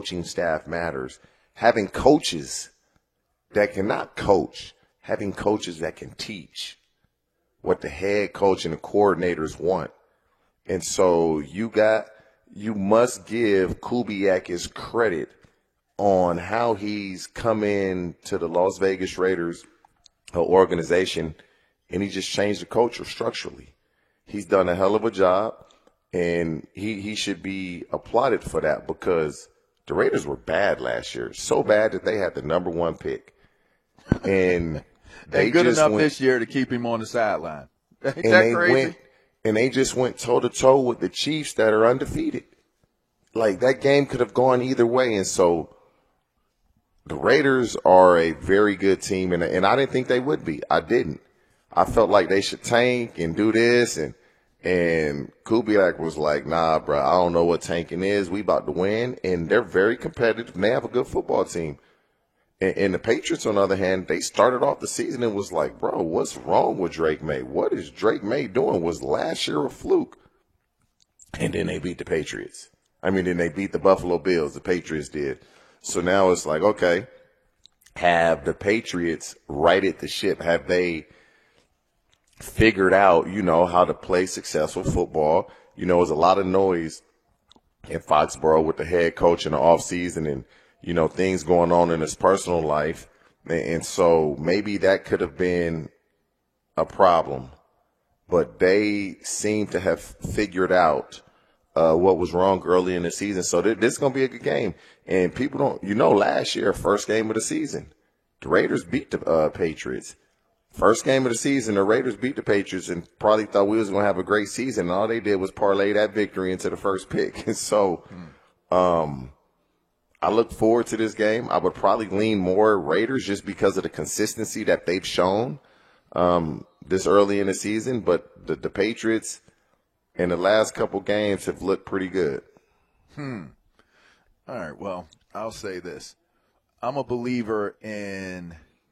coaching staff matters. Having coaches that cannot coach, having coaches that can teach what the head coach and the coordinators want. And so you must give Kubiak his credit on how he's come in to the Las Vegas Raiders organization, and he just changed the culture structurally. He's done a hell of a job, and he should be applauded for that because the Raiders were bad last year, so bad that they had the number 1 pick. And they good enough this year to keep him on the sideline. Ain't that crazy? They just went toe-to-toe with the Chiefs that are undefeated. Like, that game could have gone either way. And so the Raiders are a very good team, and I didn't think they would be. I didn't. I felt like they should tank and do this, and Kubiak was like, nah, bro, I don't know what tanking is. We about to win, and they're very competitive, and they have a good football team. And the Patriots, on the other hand, they started off the season and was like, bro, what's wrong with Drake May? What is Drake May doing? Was last year a fluke? And then they beat the Patriots. Then they beat the Buffalo Bills. The Patriots did. So now it's like, okay, have the Patriots righted the ship? Have they figured out, how to play successful football? There's a lot of noise in Foxborough with the head coach in the offseason and, things going on in his personal life. And so maybe that could have been a problem. But they seem to have figured out what was wrong early in the season. So this is going to be a good game. And people don't, last year, first game of the season, the Raiders beat the Patriots. First game of the season, the Raiders beat the Patriots and probably thought we was going to have a great season. And all they did was parlay that victory into the first pick. And so I look forward to this game. I would probably lean more Raiders just because of the consistency that they've shown this early in the season. But the Patriots in the last couple games have looked pretty good. All right, well, I'll say this. I'm a believer in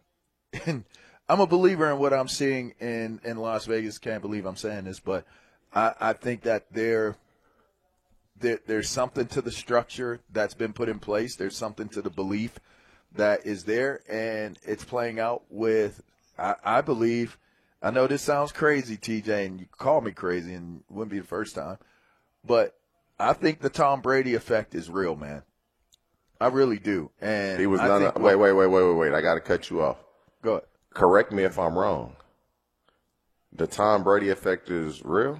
what I'm seeing in Las Vegas. Can't believe I'm saying this, but I think that there's something to the structure that's been put in place. There's something to the belief that is there, and it's playing out with, I believe, I know this sounds crazy, TJ, and you call me crazy, and it wouldn't be the first time, but I think the Tom Brady effect is real, man. I really do. And he was wait. I got to cut you off. Go ahead. Correct me if I'm wrong. The Tom Brady effect is real?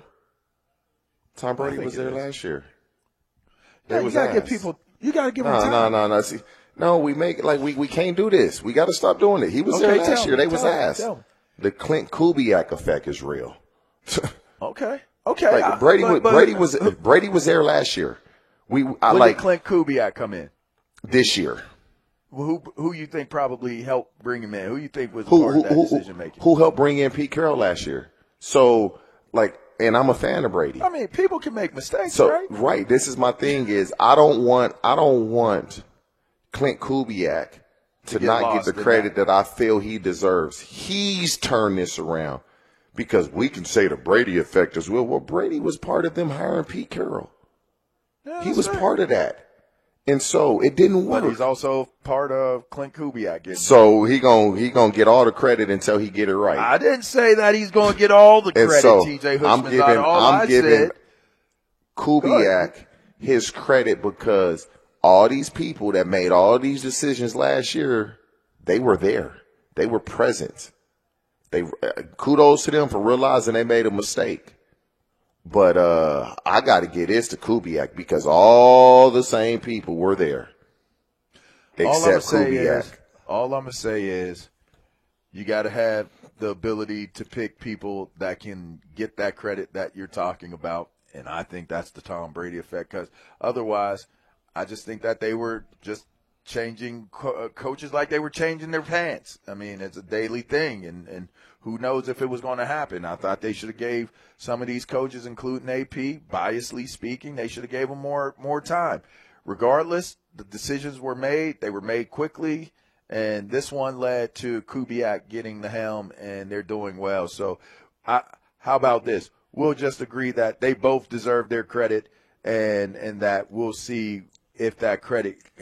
Tom Brady was there last year. Yeah, you got to give people – you got to give them time. No. See, no, we can't do this. We got to stop doing it. He was there last year. They was ass. The Clint Kubiak effect is real. Okay. Like Brady was there last year. When did Clint Kubiak come in? This year. Who you think probably helped bring him in? Who you think was part of that decision making? Who helped bring in Pete Carroll last year? So and I'm a fan of Brady. People can make mistakes, right? Right. This is my thing is I don't want Clint Kubiak to not get the credit that I feel he deserves. He's turned this around because we can say the Brady effect as well. Well, Brady was part of them hiring Pete Carroll. Yeah, he was part of that. And so it didn't work. But he's also part of Clint Kubiak. So he gonna get all the credit until he get it right. I didn't say that he's gonna get all the credit, TJ Hushmanzada. I'm giving Kubiak his credit because all these people that made all these decisions last year, they were there. They were present. Kudos to them for realizing they made a mistake. But I got to get this to Kubiak because all the same people were there except Kubiak. All I'm going to say is you got to have the ability to pick people that can get that credit that you're talking about, and I think that's the Tom Brady effect because otherwise I just think that they were just changing coaches like they were changing their pants. It's a daily thing, and who knows if it was going to happen. I thought they should have gave some of these coaches, including AP, biasly speaking, they should have gave them more time. Regardless, the decisions were made. They were made quickly, and this one led to Kubiak getting the helm, and they're doing well. So how about this? We'll just agree that they both deserve their credit, and that we'll see if that credit